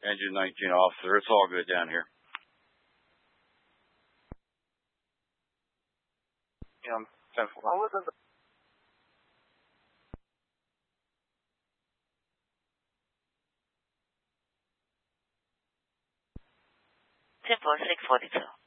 Engine 19 officer. It's all good down here. Yeah, 10-4. 10-4, 642.